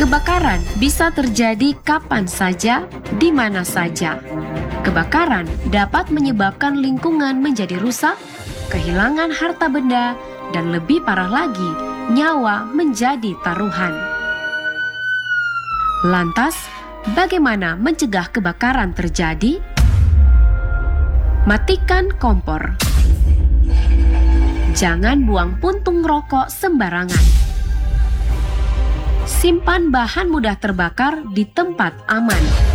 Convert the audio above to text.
Kebakaran bisa terjadi kapan saja, di mana saja. Kebakaran dapat menyebabkan lingkungan menjadi rusak, kehilangan harta benda, dan lebih parah lagi, nyawa menjadi taruhan. Lantas, bagaimana mencegah kebakaran terjadi? Matikan kompor. Jangan buang puntung rokok sembarangan. Simpan bahan mudah terbakar di tempat aman.